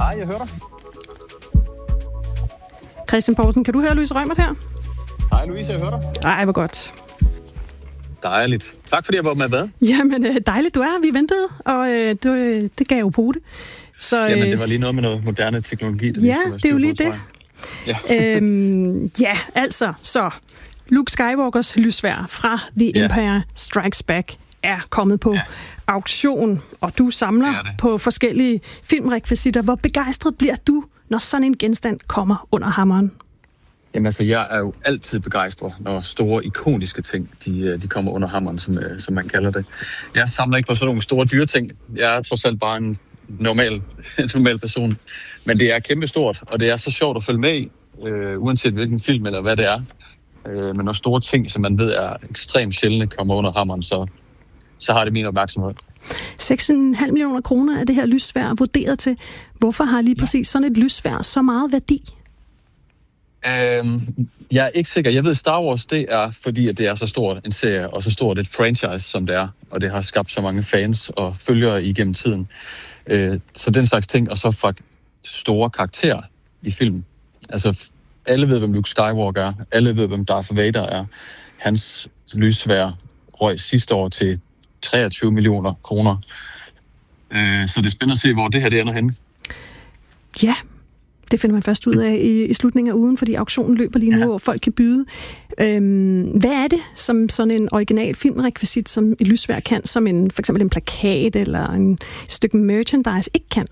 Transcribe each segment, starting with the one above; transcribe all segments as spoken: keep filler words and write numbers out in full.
Hej, jeg hører dig. Christian Poulsen, kan du høre Louise Reumert her? Hej Louise, jeg hører dig. Nej, hvor godt. Dejligt. Tak fordi jeg var med. Hvad? Jamen, dejligt du er. Vi ventede, og øh, det, det gav jo på det. Så, øh, Jamen, det var lige noget med noget moderne teknologi. Der ja, det er jo lige det. Ja. øhm, ja, altså, så Luke Skywalkers lysværd fra The ja. Empire Strikes Back er kommet på ja. auktion, og du samler det det. på forskellige filmrekvisitter. Hvor begejstret bliver du, når sådan en genstand kommer under hammeren? Jamen altså, jeg er jo altid begejstret, når store, ikoniske ting, de, de kommer under hammeren, som, som man kalder det. Jeg samler ikke på sådan nogle store dyre ting. Jeg er trods alt bare en normal, en normal person. Men det er kæmpestort, og det er så sjovt at følge med i, øh, uanset hvilken film eller hvad det er. Øh, men når store ting, som man ved er ekstremt sjældne, kommer under hammeren, så, så har det min opmærksomhed. seks komma fem millioner kroner er det her lysværd vurderet til. Hvorfor har lige præcis sådan et lysværd så meget værdi? Øhm, jeg er ikke sikker. Jeg ved, Star Wars, det er fordi, at det er så stort en serie, og så stort et franchise, som det er. Og det har skabt så mange fans og følgere igennem tiden. Øh, så den slags ting, og så fra store karakterer i film. Altså, alle ved, hvem Luke Skywalker er. Alle ved, hvem Darth Vader er. Hans lysværd røg sidste år til treogtyve millioner kroner. Øh, så det er spændende at se, hvor det her det ender henne. Ja, det finder man først ud af i, i slutningen af ugen, fordi auktionen løber lige nu, ja. og folk kan byde. Øhm, hvad er det, som sådan en original filmrekvisit, som et lysværd kan, som en, for eksempel en plakat eller en, et stykke merchandise ikke kan?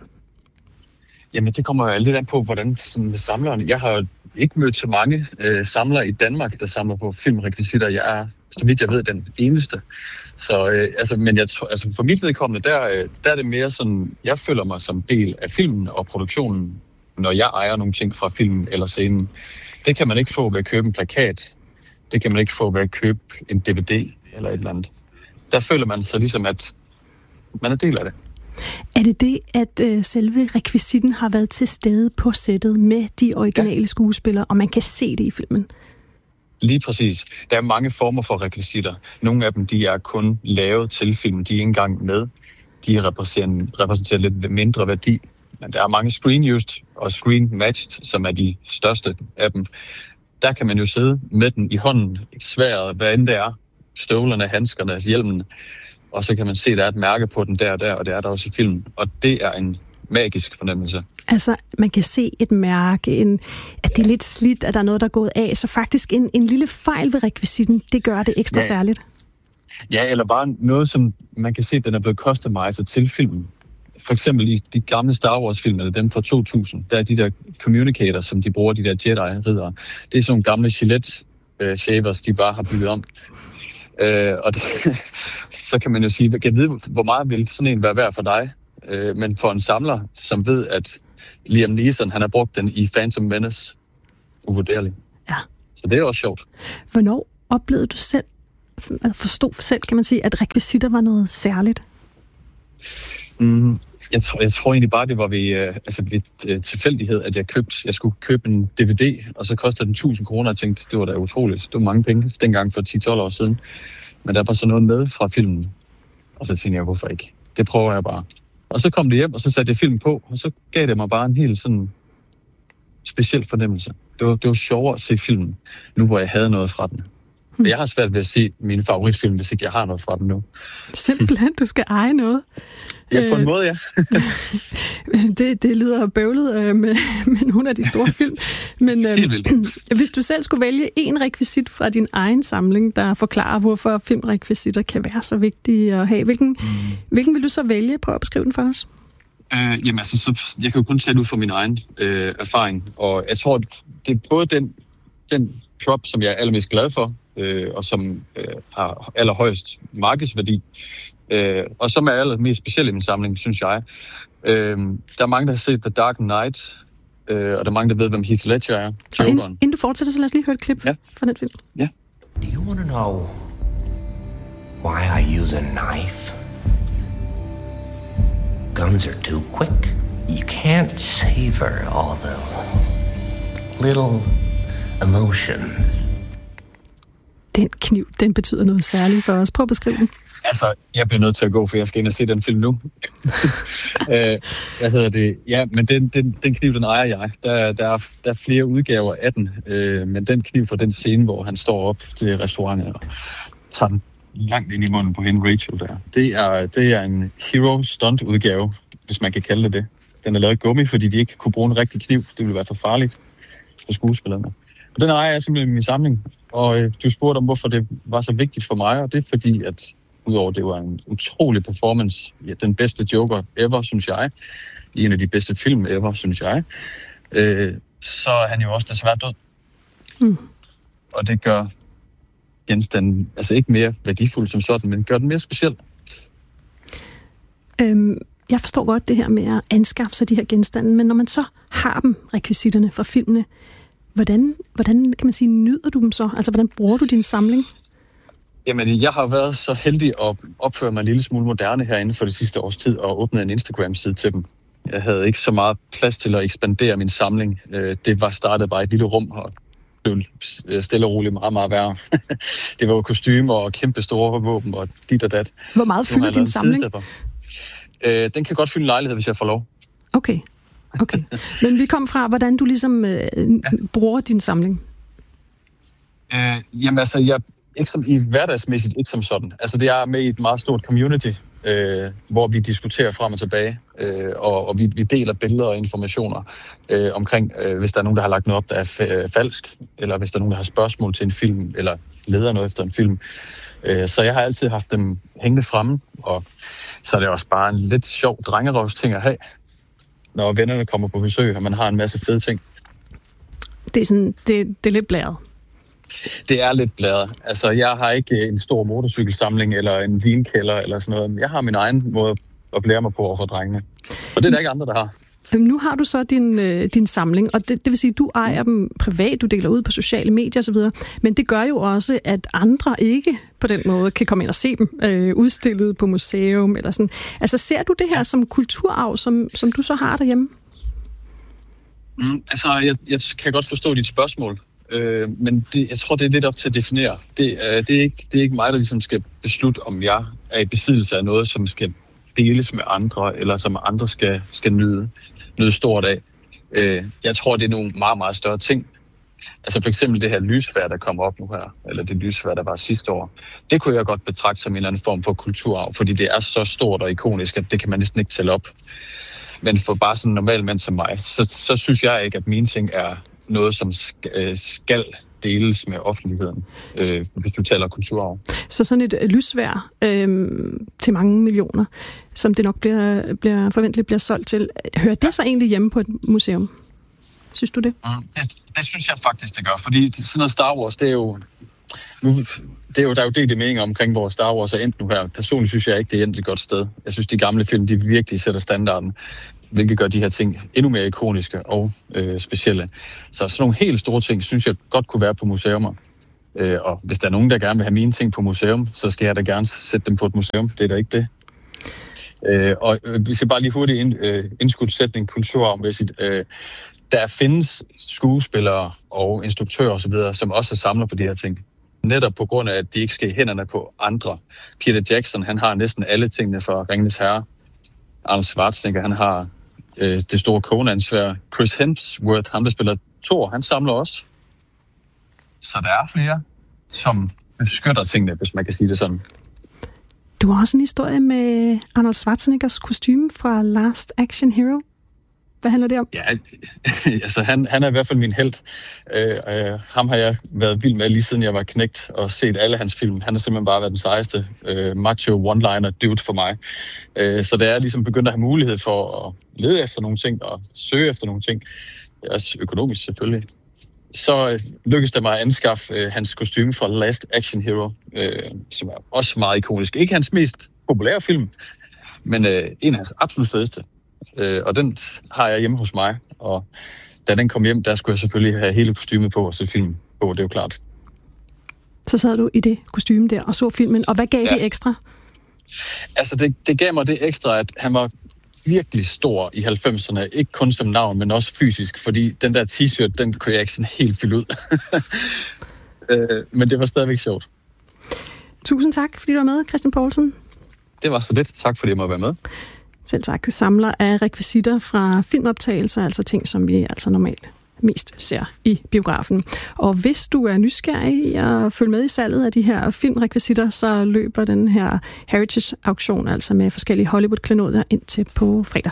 Jamen, det kommer jo lidt an på, hvordan samleren... Jeg har ikke mødt så mange øh, samlere i Danmark, der samler på filmrekvisitter. Jeg er, så vidt jeg ved, den eneste. Så, øh, altså, men jeg tror, altså for mit vedkommende, der, øh, der er det mere sådan... Jeg føler mig som del af filmen og produktionen, når jeg ejer nogle ting fra filmen eller scenen. Det kan man ikke få ved at købe en plakat. Det kan man ikke få ved at købe en D V D eller et eller andet. Der føler man så ligesom, at man er del af det. Er det det, at øh, selve rekvisitten har været til stede på sættet med de originale ja. skuespillere, og man kan se det i filmen? Lige præcis. Der er mange former for rekvisitter. Nogle af dem, de er kun lavet til filmen. De er ikke engang med. De repræsenterer, repræsenterer lidt mindre værdi. Men der er mange screen-used og screen-matched, som er de største af dem. Der kan man jo sidde med den i hånden, sværet, hvad end det er. Støvlerne, handskerne, hjelmen. Og så kan man se, at der er et mærke på den der og der, og det er der også i filmen. Og det er en magisk fornemmelse. Altså, man kan se et mærke, en, at det er lidt slidt, at der er noget, der er gået af. Så faktisk en, en lille fejl ved rekvisitten, det gør det ekstra ja. særligt. Ja, eller bare noget, som man kan se, at den er blevet customized til filmen. For eksempel i de gamle Star Wars-film, eller dem fra to tusind, der er de der communicators, som de bruger, de der Jedi-riddere. Det er sådan nogle gamle Gillette-shavers, de bare har bygget om. Øh, og det, så kan man jo sige, jeg ved, hvor meget vil sådan en være værd for dig? Øh, men for en samler, som ved, at Liam Neeson, han har brugt den i Phantom Menace, uvurderligt. Ja. Så det er også sjovt. Hvornår oplevede du selv, forstod selv, kan man sige, at rekvisitter var noget særligt? Mm, jeg, tror, jeg tror egentlig bare, det var ved, øh, altså ved øh, tilfældighed, at jeg købte, jeg skulle købe en D V D, og så kostede den tusind kroner, og jeg tænkte, det var da utroligt. Det var mange penge dengang for ti til tolv år siden. Men der var så noget med fra filmen. Og så tænkte jeg, hvorfor ikke? Det prøver jeg bare. Og så kom det hjem, og så satte jeg filmen på, og så gav det mig bare en helt sådan speciel fornemmelse. Det var, det var sjovere at se filmen, nu hvor jeg havde noget fra den. Hmm. Jeg har svært ved at se min favoritfilm, hvis ikke jeg har noget fra den nu. Simpelthen, du skal eje noget. Ja, på en måde, ja. det, det lyder bøvlet øh, med, med nogle af de store film. Men øh, hvis du selv skulle vælge en rekvisit fra din egen samling, der forklarer, hvorfor filmrekvisitter kan være så vigtige at have, hvilken, mm. hvilken vil du så vælge? Prøv at beskrive den for os. Øh, jamen altså, så, jeg kan jo kun tale ud fra min egen øh, erfaring, og jeg tror, det er både den, den prop, som jeg er allermest glad for, øh, og som øh, har allerhøjst markedsværdi, øh, og som er allermest speciel i min samling, synes jeg. Øh, der er mange, der har set The Dark Knight, øh, og der er mange, der ved, hvem Heath Ledger er. Og inden, inden du fortsætter, så lad os lige høre et klip ja. fra den film. Ja. Do you want to know why I use a knife? Guns are too quick. You can't savor all the little emotions. Den kniv, den betyder noget særligt for os. Prøv at beskrive den. Altså, jeg bliver nødt til at gå, for jeg skal ind og se den film nu. øh, hvad hedder det? Ja, men den, den, den kniv, den ejer jeg. Der, der, er, der er flere udgaver af den, øh, men den kniv fra den scene, hvor han står op til restauranten og tager den langt ind i munden på hende, Rachel, der. Det er, det er en hero stunt-udgave, hvis man kan kalde det det. Den er lavet gummi, fordi de ikke kunne bruge en rigtig kniv. Det ville være for farligt for skuespillerne. Og den ejer jeg simpelthen i min samling. Og øh, du spurgte om, hvorfor det var så vigtigt for mig, og det er fordi, at udover det var en utrolig performance, ja, den bedste Joker ever, synes jeg, i en af de bedste film ever, synes jeg, øh, så er han jo også desværre død. Mm. Og det gør genstanden altså ikke mere værdifuld som sådan, men gør den mere speciel. Øhm, jeg forstår godt det her med at anskaffe sig de her genstande, men når man så har dem, rekvisitterne fra filmene, hvordan, hvordan kan man sige, nyder du dem så? Altså, hvordan bruger du din samling? Jamen, jeg har været så heldig at opføre mig en lille smule moderne herinde for det sidste års tid og åbnet en Instagram-side til dem. Jeg havde ikke så meget plads til at ekspandere min samling. Det var startet bare i et lille rum og blev stille og roligt meget, meget værre. Det var jo kostymer og kæmpe store våben og dit og dat. Hvor meget fylder din samling? Den kan godt fylde en lejlighed, hvis jeg får lov. Okay, okay. Men vi kom fra, hvordan du ligesom øh, ja. bruger din samling. Øh, jamen altså, jeg ikke som i hverdagsmæssigt, ikke som sådan. Altså, det er med i et meget stort community, øh, hvor vi diskuterer frem og tilbage, øh, og, og vi, vi deler billeder og informationer øh, omkring, øh, hvis der er nogen, der har lagt noget op, der er f- falsk, eller hvis der er nogen, der har spørgsmål til en film, eller leder noget efter en film. Øh, så jeg har altid haft dem hængende fremme, og så er det også bare en lidt sjov drengerøvs ting at have, når vennerne kommer på besøg, og man har en masse fede ting. Det er, sådan, det, det er lidt blæret. Det er lidt blæret. Altså, jeg har ikke en stor motorcykelsamling eller en vinkælder eller sådan noget. Jeg har min egen måde at blære mig på over for drengene. Og det er der ikke andre, der har. Nu har du så din, øh, din samling, og det, det vil sige, at du ejer dem privat, du deler ud på sociale medier osv., men det gør jo også, at andre ikke på den måde kan komme ind og se dem øh, udstillet på museum eller sådan. Altså, ser du det her som kulturarv, som, som du så har derhjemme? Mm, altså, jeg, jeg kan godt forstå dit spørgsmål. Øh, men det, jeg tror, det er lidt op til at definere. Det, øh, det, er ikke, det er ikke mig, der ligesom skal beslutte, om jeg er i besiddelse af noget, som skal deles med andre, eller som andre skal, skal nyde, nyde stort af. Øh, jeg tror, det er nogle meget, meget større ting. Altså for eksempel det her lysfærd, der kommer op nu her, eller det lysfærd, der var sidste år. Det kunne jeg godt betragte som en eller anden form for kulturarv, fordi det er så stort og ikonisk, at det kan man næsten ikke tælle op. Men for bare sådan en normal mand som mig, så, så synes jeg ikke, at mine ting er noget, som skal, skal deles med offentligheden, øh, hvis du taler kulturarv. Så sådan et lysvær øh, til mange millioner, som det nok bliver, bliver forventeligt bliver solgt til, hører det så egentlig hjemme på et museum? Synes du det? Mm, det? Det synes jeg faktisk, det gør, fordi sådan noget Star Wars, det er jo... Nu, det er jo, der er jo delte meninger omkring, hvor Star Wars er endt nu her. Personligt synes jeg ikke, det er endt et godt sted. Jeg synes, de gamle film, de virkelig sætter standarden, hvilket gør de her ting endnu mere ikoniske og øh, specielle. Så sådan nogle helt store ting, synes jeg godt kunne være på museumer. Øh, og hvis der er nogen, der gerne vil have mine ting på museum, så skal jeg da gerne sætte dem på et museum. Det er da ikke det. Øh, og øh, vi skal bare lige hurtigt ind, øh, indskudsætning kulturarvmæssigt. Øh, der findes skuespillere og instruktører osv., som også samler på de her ting. Netop på grund af, at de ikke skal i hænderne på andre. Peter Jackson, han har næsten alle tingene fra Ringenes Herre. Arnold Schwarzenegger, han har øh, det store Conan-sværd. Chris Hemsworth, han der spiller Thor, han samler også. Så der er flere, som beskytter tingene, hvis man kan sige det sådan. Du har også en historie med Arnold Schwarzeneggers kostume fra Last Action Hero. Hvad handler det om? Ja, altså han, han er i hvert fald min helt. Øh, øh, ham har jeg været vild med lige siden jeg var knægt og set alle hans film. Han har simpelthen bare været den sejeste øh, macho one-liner dude for mig. Øh, så da jeg ligesom begyndte at have mulighed for at lede efter nogle ting og søge efter nogle ting, også økonomisk selvfølgelig, så øh, lykkedes det mig at anskaffe øh, hans kostume fra Last Action Hero, øh, som er også meget ikonisk. Ikke hans mest populære film, men øh, en af hans absolut fedeste. Øh, og den har jeg hjemme hos mig, og da den kom hjem, der skulle jeg selvfølgelig have hele kostymet på og se film på, det er jo klart. Så sad du i det kostyme der og så filmen, og hvad gav ja. det ekstra? Altså, det, det gav mig det ekstra, at han var virkelig stor i halvfemserne, ikke kun som navn, men også fysisk, fordi den der t-shirt, den kunne jeg ikke sådan helt fylde ud. øh, men det var stadigvæk sjovt. Tusind tak, fordi du var med, Christian Poulsen. Det var så lidt. Tak, fordi jeg måtte være med. Selv tak. Samler af rekvisitter fra filmoptagelser, altså ting, som vi altså normalt mest ser i biografen. Og hvis du er nysgerrig i at følge med i salget af de her filmrekvisitter, så løber den her Heritage-auktion, altså med forskellige Hollywood-klenodier, indtil på fredag.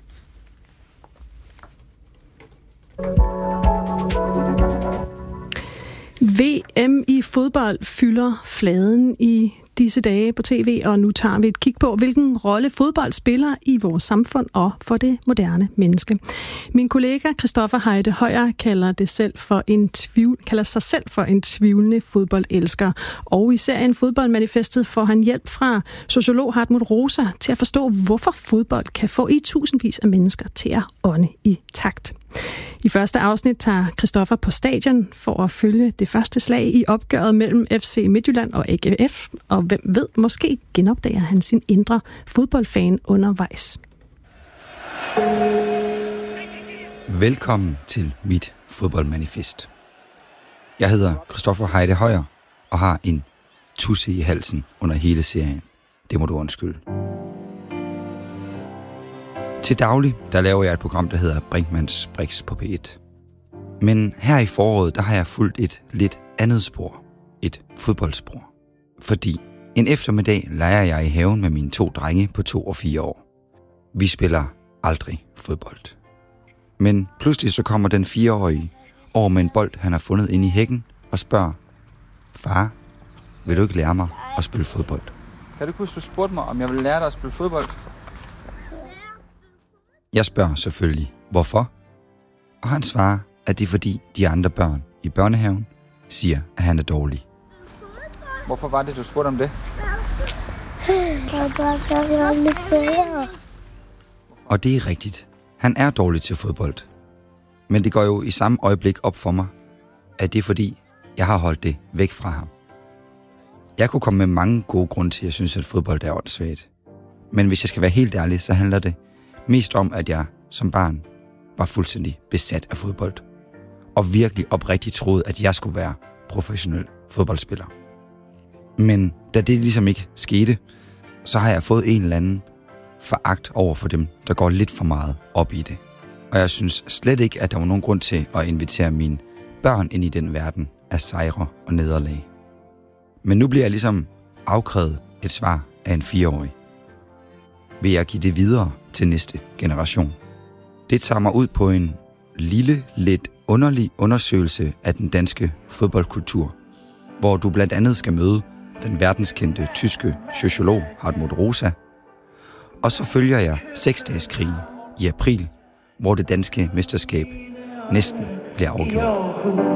V M i fodbold fylder fladen i disse dage på tv, og nu tager vi et kig på, hvilken rolle fodbold spiller i vores samfund og for det moderne menneske. Min kollega Christoffer Heide Højer kalder, det selv for en tvivl, kalder sig selv for en tvivlende fodboldelsker, og i serien Fodboldmanifestet får han hjælp fra sociolog Hartmut Rosa til at forstå, hvorfor fodbold kan få i tusindvis af mennesker til at ånde i takt. I første afsnit tager Christoffer på stadion for at følge det første slag i opgøret mellem F C Midtjylland og A G F, og hvem ved, måske genopdager han sin indre fodboldfan undervejs. Velkommen til mit fodboldmanifest. Jeg hedder Christoffer Heide Højer og har en tusse i halsen under hele serien. Det må du undskylde. Til daglig, der laver jeg et program, der hedder Brinkmanns Brix på P et. Men her i foråret, der har jeg fulgt et lidt andet spor. Et fodboldspor. Fordi en eftermiddag leger jeg i haven med mine to drenge på to og fire år. Vi spiller aldrig fodbold. Men pludselig så kommer den fireårige over med en bold, han har fundet inde i hækken, og spørger: Far, vil du ikke lære mig at spille fodbold? Kan du ikke huske, du spurgte mig, om jeg vil lære dig at spille fodbold? Jeg spørger selvfølgelig, hvorfor? Og han svarer, at det er fordi de andre børn i børnehaven siger, at han er dårlig. Hvorfor var det, du spurgte om det? Og det er rigtigt. Han er dårlig til fodbold. Men det går jo i samme øjeblik op for mig, at det er fordi, jeg har holdt det væk fra ham. Jeg kunne komme med mange gode grunde til, at jeg synes, at fodbold er åndssvagt. Men hvis jeg skal være helt ærlig, så handler det mest om, at jeg som barn var fuldstændig besat af fodbold. Og virkelig oprigtigt troede, at jeg skulle være professionel fodboldspiller. Men da det ligesom ikke skete, så har jeg fået en eller anden foragt over for dem, der går lidt for meget op i det. Og jeg synes slet ikke, at der var nogen grund til at invitere mine børn ind i den verden af sejre og nederlag. Men nu bliver jeg ligesom afkrævet et svar af en fireårig. Vil jeg give det videre til næste generation? Det tager mig ud på en lille, lidt underlig undersøgelse af den danske fodboldkultur, hvor du blandt andet skal møde den verdenskendte tyske sociolog Hartmut Rosa, og så følger jeg seksdageskrigen i april, hvor det danske mesterskab næsten bliver afgjort.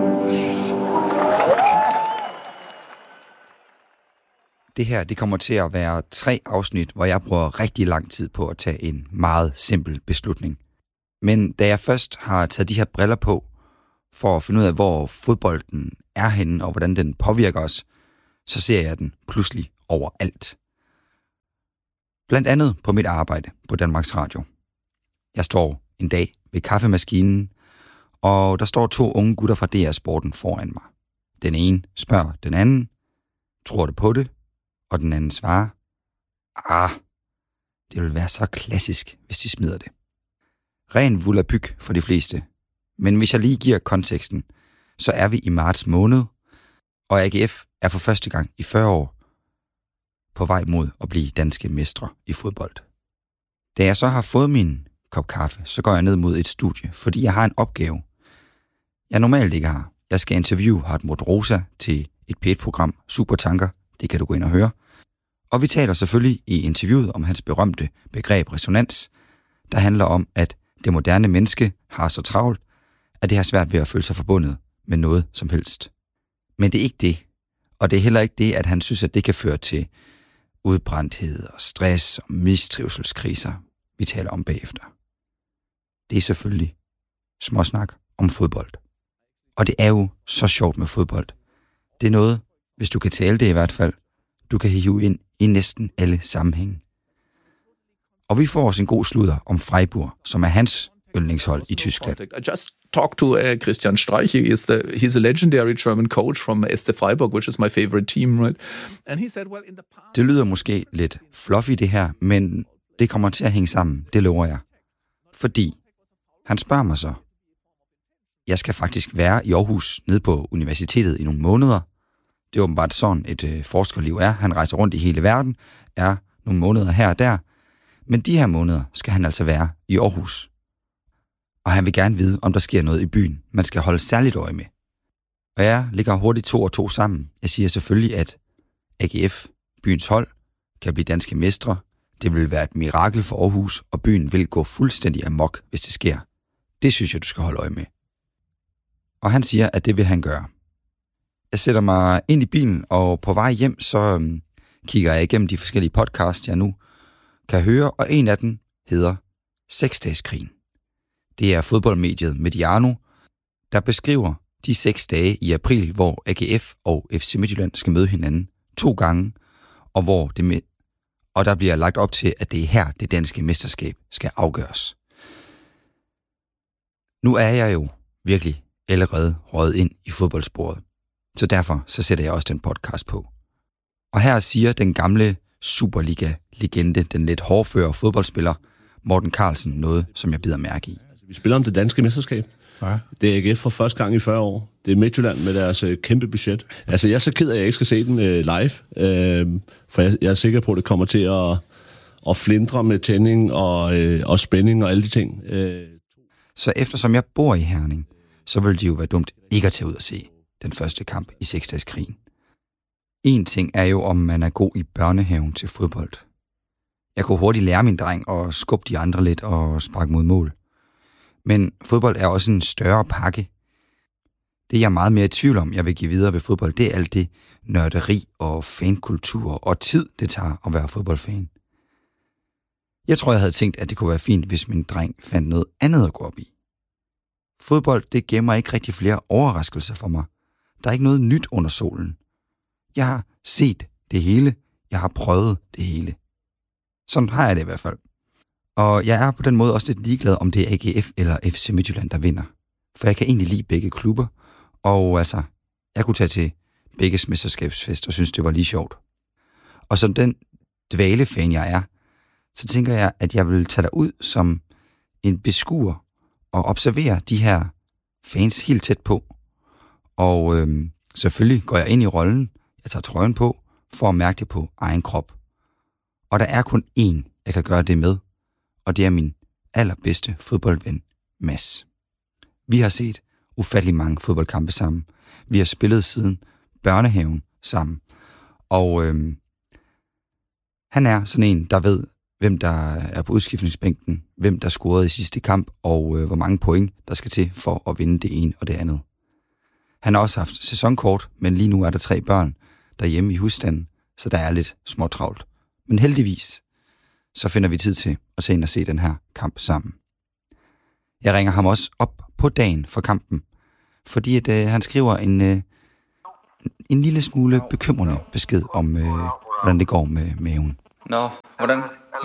Det her, det kommer til at være tre afsnit, hvor jeg bruger rigtig lang tid på at tage en meget simpel beslutning. Men da jeg først har taget de her briller på, for at finde ud af, hvor fodbolden er henne, og hvordan den påvirker os, så ser jeg den pludselig overalt. Blandt andet på mit arbejde på Danmarks Radio. Jeg står en dag ved kaffemaskinen, og der står to unge gutter fra D R Sporten foran mig. Den ene spørger den anden, tror du på det? Og den anden svarer, ah, det vil være så klassisk, hvis de smider det. Ren volapyk for de fleste. Men hvis jeg lige giver konteksten, så er vi i marts måned, og A G F er for første gang i fyrre år på vej mod at blive danske mestre i fodbold. Da jeg så har fået min kop kaffe, så går jeg ned mod et studie, fordi jeg har en opgave, jeg normalt ikke har. Jeg skal interviewe Hartmut Rosa til et P et-program, Supertanker. Det kan du gå ind og høre. Og vi taler selvfølgelig i interviewet om hans berømte begreb resonans, der handler om, at det moderne menneske har så travlt, at det har svært ved at føle sig forbundet med noget som helst. Men det er ikke det. Og det er heller ikke det, at han synes, at det kan føre til udbrændthed og stress og mistrivselskriser, vi taler om bagefter. Det er selvfølgelig småsnak om fodbold. Og det er jo så sjovt med fodbold. Det er noget, hvis du kan tale det i hvert fald, du kan hive ind i næsten alle sammenhænge. Og vi får også en god sludder om Freiburg, som er hans yndlingshold i Tyskland. Just talk to uh, Christian Streich. He is the, he's a legendary German coach from S C Freiburg, which is my favorite team, right? And he said, well, in the past... Det lyder måske lidt fluffy det her, men det kommer til at hænge sammen, det lover jeg. Fordi han spørger mig så, jeg skal faktisk være i Aarhus nede på universitetet i nogle måneder. Det er åbenbart sådan et øh, forskerliv er. Han rejser rundt i hele verden, er nogle måneder her og der. Men de her måneder skal han altså være i Aarhus. Og han vil gerne vide, om der sker noget i byen, man skal holde særligt øje med. Og jeg ligger hurtigt to og to sammen. Jeg siger selvfølgelig, at A G F, byens hold, kan blive danske mestre. Det vil være et mirakel for Aarhus, og byen vil gå fuldstændig amok, hvis det sker. Det synes jeg, du skal holde øje med. Og han siger, at det vil han gøre. Jeg sætter mig ind i bilen, og på vej hjem, så øhm, kigger jeg igennem de forskellige podcasts, jeg nu kan høre, og en af dem hedder Seksdageskrigen. Det er fodboldmediet Mediano, der beskriver de seks dage i april, hvor A G F og F C Midtjylland skal møde hinanden to gange, og hvor det med, og der bliver lagt op til, at det er her, det danske mesterskab skal afgøres. Nu er jeg jo virkelig allerede røget ind i fodboldsporet, så derfor så sætter jeg også den podcast på. Og her siger den gamle Superliga-legende, den lidt hårdføre fodboldspiller Morten Carlsen, noget, som jeg bider mærke i. Vi spiller om det danske mesterskab. Ja. Det er A G F for første gang i fyrre år. Det er Midtjylland med deres øh, kæmpe budget. Altså, jeg er så ked af, at jeg ikke skal se den øh, live, øh, for jeg, jeg er sikker på, at det kommer til at, at flindre med tænding og, øh, og spænding og alle de ting. Øh. Så eftersom jeg bor i Herning, så ville det jo være dumt ikke at tage ud og se den første kamp i Seksdageskrigen. En ting er jo, om man er god i børnehaven til fodbold. Jeg kunne hurtigt lære min dreng og skubbe de andre lidt og sparke mod mål. Men fodbold er også en større pakke. Det er jeg meget mere i tvivl om, jeg vil give videre ved fodbold, det er alt det nørderi og fankultur og tid, det tager at være fodboldfan. Jeg tror, jeg havde tænkt, at det kunne være fint, hvis min dreng fandt noget andet at gå op i. Fodbold, det gemmer ikke rigtig flere overraskelser for mig. Der er ikke noget nyt under solen. Jeg har set det hele. Jeg har prøvet det hele. Sådan har jeg det i hvert fald. Og jeg er på den måde også lidt ligeglad, om det er A G F eller F C Midtjylland, der vinder. For jeg kan egentlig lide begge klubber. Og altså, jeg kunne tage til begges mesterskabsfest og synes, det var lige sjovt. Og som den dvalefan, jeg er, så tænker jeg, at jeg vil tage dig ud som en beskuer og observere de her fans helt tæt på. Og øhm, selvfølgelig går jeg ind i rollen, jeg tager trøjen på, for at mærke det på egen krop. Og der er kun én, jeg kan gøre det med, og det er min allerbedste fodboldven, Mads. Vi har set ufattelig mange fodboldkampe sammen. Vi har spillet siden børnehaven sammen. Og øhm, han er sådan en, der ved, hvem der er på udskiftningsbænken, hvem der scorede i sidste kamp, og øh, hvor mange point, der skal til for at vinde det ene og det andet. Han har også haft sæsonkort, men lige nu er der tre børn derhjemme i husstanden, så der er lidt småtravlt. Men heldigvis, så finder vi tid til at tage ind og se den her kamp sammen. Jeg ringer ham også op på dagen for kampen, fordi at, øh, han skriver en, øh, en lille smule bekymrende besked om, øh, hvordan det går med maven. Nå, hvordan?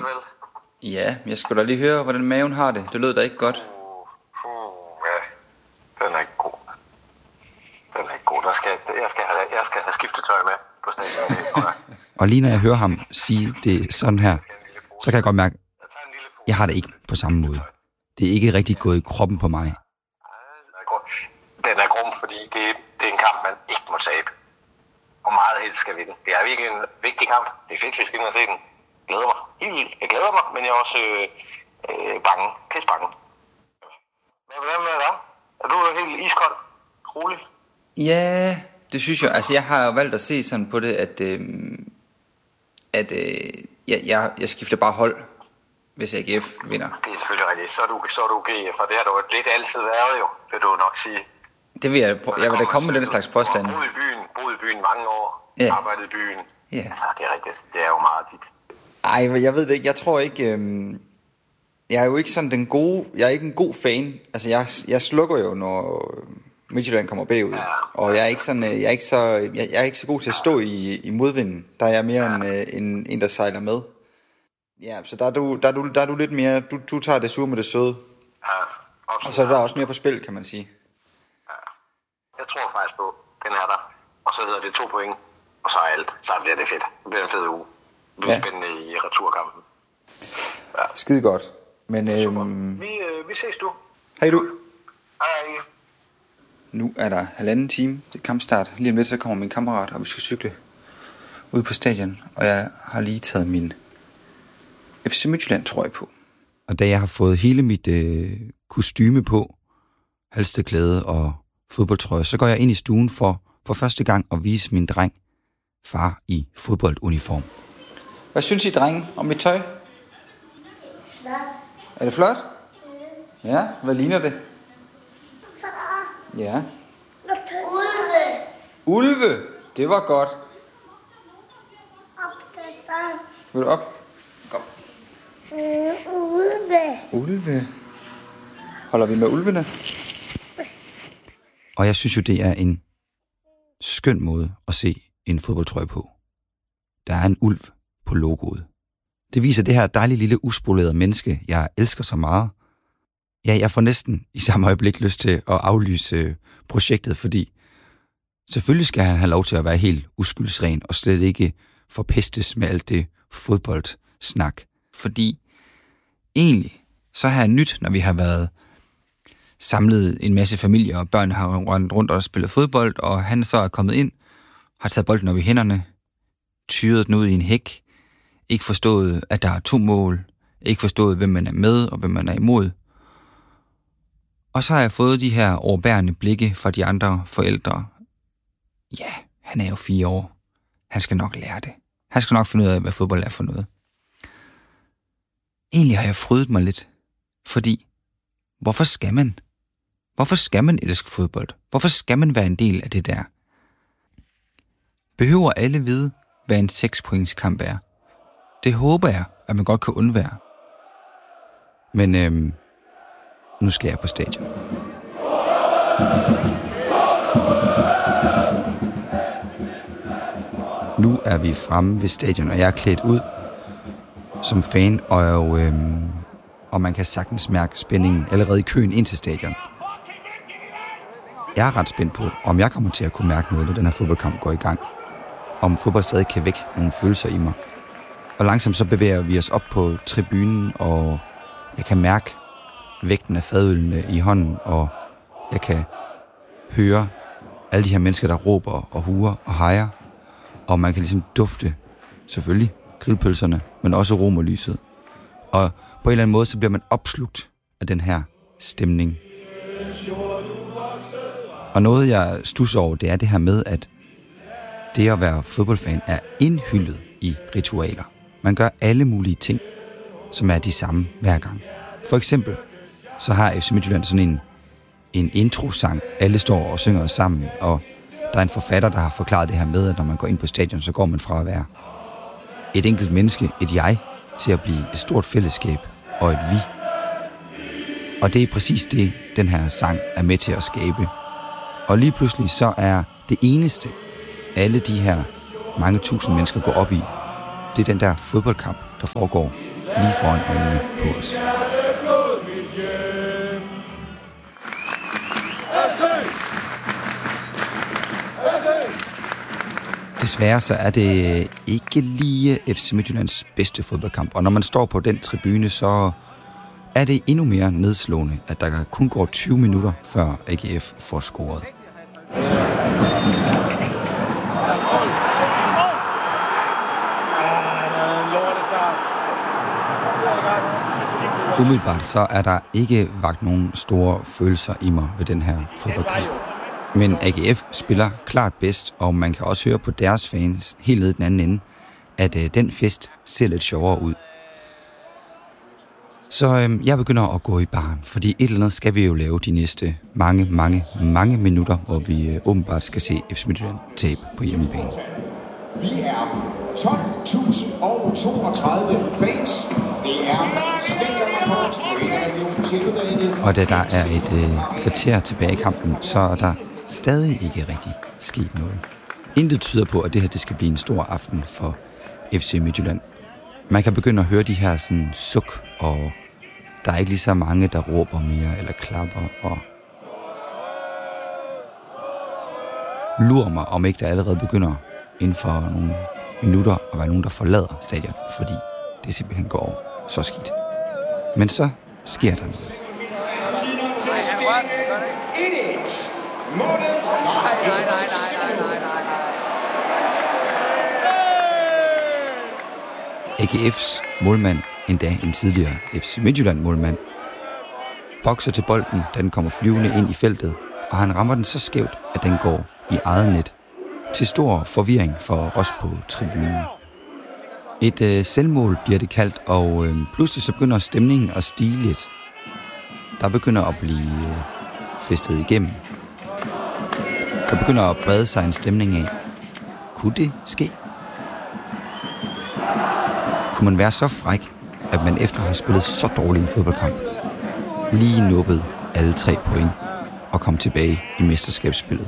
Ja, jeg skulle da lige høre, hvordan maven har det. Det lød da ikke godt. Uh, uh, ja, den er ikke god. Den er ikke god. Der skal, jeg, skal have, jeg skal have skiftetøj med på stadion. Og lige når jeg hører ham sige det sådan her, så kan jeg godt mærke, at jeg har det ikke på samme måde. Det er ikke rigtig gået i kroppen på mig. Den er grum, fordi det, det er en kamp, man ikke må tabe. Og meget helst skal vinde. Det er virkelig en vigtig kamp. Det er fedt, vi skal ind og se den. Jeg glæder mig. Helt vildt. Jeg glæder mig, men jeg er også øh, øh, bange. Pisse bange. Hvordan er det? Er du helt iskold? Rolig? Ja, det synes jeg. Altså, jeg har jo valgt at se sådan på det, at, øh, at øh, jeg, jeg, jeg skifter bare hold, hvis A G F vinder. Det er selvfølgelig rigtigt. Så er du, så er du G F, og det har du lidt altid været jo, vil du nok sige. Det vil jeg, jeg vil da komme med den slags påstand. Boet i byen, boet i byen mange år, ja. Arbejdet i byen. Ja. Ja, det er rigtigt. Det er jo meget dit. Ej, jeg ved det ikke. Jeg tror ikke... Øhm, jeg er jo ikke sådan den gode... Jeg er ikke en god fan. Altså, jeg, jeg slukker jo, når Midtjylland kommer bagud. Ja. Og jeg er ikke sådan... Jeg er ikke så, jeg, jeg er ikke så god til at stå i, i modvinden. Der er jeg mere ja. en, en, en, der sejler med. Ja, så der er du, der er du, der er du lidt mere... Du, du tager det sure med det søde. Ja, og Og så er der også mere på spil, kan man sige. Ja. Jeg tror faktisk på, den er der. Og så hedder det to point, og så er alt. Så bliver det fedt. Det bliver en fed uge. Det bliver ja. spændende i returkampen. Ja. Skide godt. Men, øhm... vi, øh, vi ses, du. Hej du. Hej. Nu er der halvanden time til kampstart. Lige om lidt, så kommer min kammerat, og vi skal cykle ud på stadion. Og jeg har lige taget min F C Midtjylland trøje på. Og da jeg har fået hele mit øh, kostyme på, halsteklæde og fodboldtrøje, så går jeg ind i stuen for for første gang at vise min dreng far i fodbolduniform. Hvad synes I, drenge, om mit tøj? Flot. Er det flot? Mm. Ja, hvad ligner det? Far. Ja. Ulve. Ulve, det var godt. Op til barn. Vil du op? Kom. Mm, ulve. Ulve. Holder vi med ulvene? Og jeg synes jo, det er en skøn måde at se en fodboldtrøje på. Der er en ulv på logoet. Det viser det her dejlige lille uspolerede menneske, jeg elsker så meget. Ja, jeg får næsten i samme øjeblik lyst til at aflyse projektet, fordi selvfølgelig skal han have lov til at være helt uskyldsren og slet ikke forpestes med alt det fodboldsnak. Fordi egentlig så har jeg nyt, når vi har været samlet en masse familier, og børn har rundt rundt og spillet fodbold, og han så er kommet ind, har taget bolden op i hænderne, tyret den ud i en hæk, ikke forstået, at der er to mål, ikke forstået, hvem man er med og hvem man er imod. Og så har jeg fået de her overbærende blikke fra de andre forældre. Ja, han er jo fire år. Han skal nok lære det. Han skal nok finde ud af, hvad fodbold er for noget. Egentlig har jeg frydet mig lidt, fordi hvorfor skal man? Hvorfor skal man elske fodbold? Hvorfor skal man være en del af det der? Behøver alle vide, hvad en seks points kamp er? Det håber jeg, at man godt kan undvære. Men øhm, nu skal jeg på stadion. Nu er vi fremme ved stadion, og jeg er klædt ud som fan, og, øhm, og man kan sagtens mærke spændingen allerede i køen ind til stadion. Jeg er ret spændt på, om jeg kommer til at kunne mærke noget, når den her fodboldkamp går i gang. Om fodbold stadig kan vække nogle følelser i mig. Og langsomt så bevæger vi os op på tribunen, og jeg kan mærke vægten af fadølene i hånden, og jeg kan høre alle de her mennesker, der råber og huer og hejer. Og man kan ligesom dufte, selvfølgelig, grillpølserne, men også romerlyset. Og på en eller anden måde, så bliver man opslugt af den her stemning. Og noget, jeg stusser over, det er det her med, at det at være fodboldfan er indhyllet i ritualer. Man gør alle mulige ting, som er de samme hver gang. For eksempel, så har F C Midtjylland sådan en, en introsang. Alle står og synger sammen, og der er en forfatter, der har forklaret det her med, at når man går ind på stadion, så går man fra at være et enkelt menneske, et jeg, til at blive et stort fællesskab og et vi. Og det er præcis det, den her sang er med til at skabe. Og lige pludselig så er det eneste, alle de her mange tusind mennesker går op i, det er den der fodboldkamp, der foregår lige foran øjnene på os. Desværre så er det ikke lige F C Midtjyllands bedste fodboldkamp, og når man står på den tribune, så er det endnu mere nedslående, at der kun går tyve minutter, før A G F får scoret. Umiddelbart så er der ikke vakt nogen store følelser i mig ved den her fodboldkamp. Men A G F spiller klart bedst, og man kan også høre på deres fans helt nede i den anden ende, at øh, den fest ser lidt sjovere ud. Så øh, jeg begynder at gå i baren, fordi et eller andet skal vi jo lave de næste mange, mange, mange minutter, hvor vi øh, åbenbart skal se F C Midtjylland tabe på hjemmebane. Vi er tolv tusind og toogtredive fans. Det er stadionrekord på en af regionens tilbage. Og da der er et øh, kvarter tilbage i kampen, så er der stadig ikke rigtig sket noget. Intet tyder på, at det her det skal blive en stor aften for F C Midtjylland. Man kan begynde at høre de her sådan, suk og Der er ikke lige så mange, der råber mere eller klapper, og lurer mig, om ikke der allerede begynder inden for nogle minutter at være nogen, der forlader stadion, fordi det simpelthen går så skidt. Men så sker der noget. A G F's målmand, endda en tidligere F C Midtjylland-målmand, bokser til bolden, da den kommer flyvende ind i feltet, og han rammer den så skævt, at den går i eget net. Til stor forvirring for os på tribunen. Et øh, selvmål bliver det kaldt, og øh, pludselig så begynder stemningen at stige lidt. Der begynder at blive øh, festet igennem. Der begynder at brede sig en stemning af, kunne det ske? Kunne man være så fræk, at man efter at have spillet så dårlig en fodboldkamp, lige nubbede alle tre point og kom tilbage i mesterskabsspillet?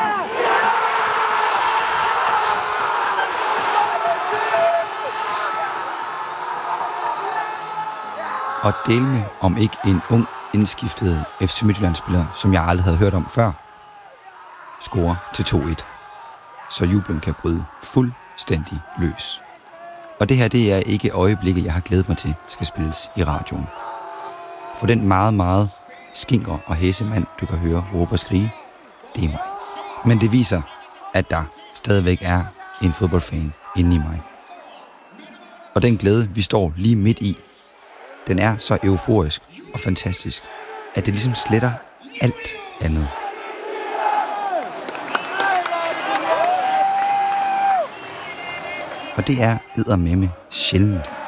Og dele med, om ikke en ung indskiftet F C Midtjylland-spiller, som jeg aldrig havde hørt om før, scorer til to et. Så jublen kan bryde fuldstændig løs. Og det her, det er ikke øjeblikket, jeg har glædet mig til, skal spilles i radioen. For den meget, meget skinker og hæse mand, du kan høre råbe og skrige, det er mig. Men det viser, at der stadigvæk er en fodboldfan inde i mig. Og den glæde, vi står lige midt i, den er så euforisk og fantastisk, at det ligesom sletter alt andet. Og det er eddermame sjældent,